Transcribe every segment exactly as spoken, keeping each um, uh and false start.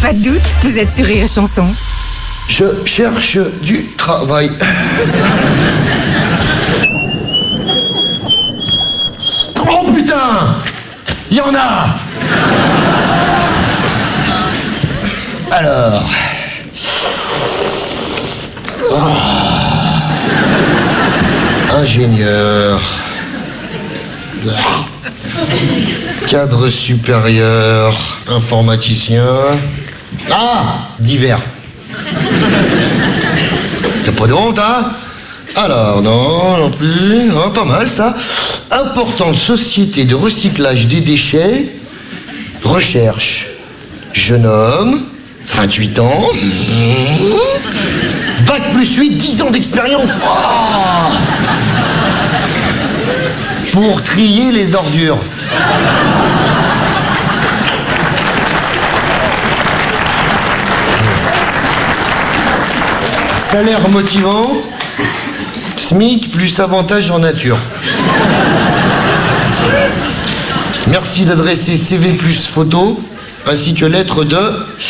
Pas de doute, vous êtes sur Rire et Chanson. Je cherche du travail. Oh putain! Il y en a! Alors... Oh. Ingénieur... Cadre supérieur... Informaticien... Ah! Divers. T'as pas de honte, hein? Alors, non, non plus. Non, pas mal, ça. Importante société de recyclage des déchets. Recherche. Jeune homme. vingt-huit ans. Mmh. Bac plus huit, dix ans d'expérience. Oh, pour trier les ordures. Salaire motivant, SMIC plus avantage en nature. Merci d'adresser C V plus photo, ainsi que lettre de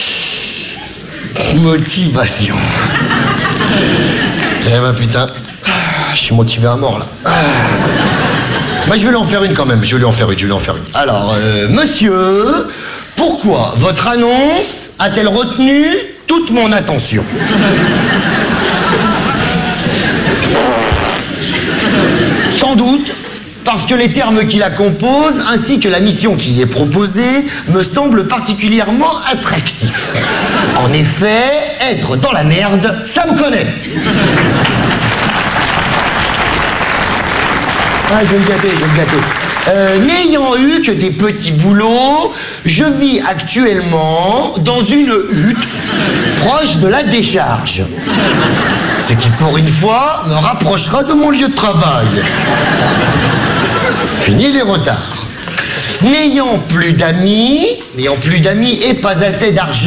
motivation. Eh ben putain, je suis motivé à mort là. Moi je vais lui en faire une quand même, je vais lui en faire une, je vais lui en faire une. Alors, euh, monsieur, pourquoi votre annonce a-t-elle retenu toute mon attention? Sans doute parce que les termes qui la composent, ainsi que la mission qui y est proposée, me semblent particulièrement attractifs. En effet, être dans la merde, ça me connaît. Ah, je vais me gâter, je vais me gâter. Euh, N'ayant eu que des petits boulots, je vis actuellement dans une hutte proche de la décharge. Ce qui, pour une fois, me rapprochera de mon lieu de travail. Fini les retards. N'ayant plus d'amis, n'ayant plus d'amis et pas assez d'argent,